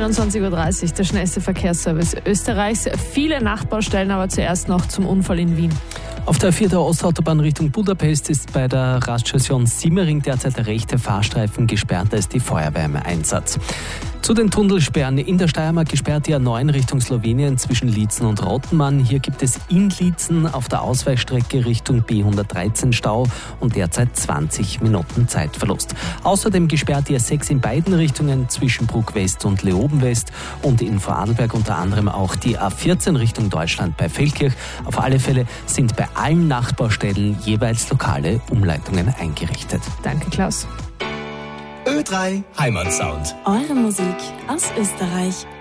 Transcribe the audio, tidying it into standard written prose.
21.30 Uhr, der schnellste Verkehrsservice Österreichs. Viele Nachtbaustellen, aber zuerst noch zum Unfall in Wien. Auf der 4. Ostautobahn Richtung Budapest ist bei der Raststation Simmering derzeit der rechte Fahrstreifen gesperrt, da ist die Feuerwehr im Einsatz. Zu den Tunnelsperren in der Steiermark gesperrt die A9 Richtung Slowenien zwischen Liezen und Rottenmann. Hier gibt es in Liezen auf der Ausweichstrecke Richtung B113 Stau und derzeit 20 Minuten Zeitverlust. Außerdem gesperrt die A6 in beiden Richtungen zwischen Bruck West und Leoben West und in Vorarlberg unter anderem auch die A14 Richtung Deutschland bei Feldkirch. Auf alle Fälle sind bei allen Nachtbaustellen jeweils lokale Umleitungen eingerichtet. Danke, Klaus. Ö3 Heimatsound. Eure Musik aus Österreich.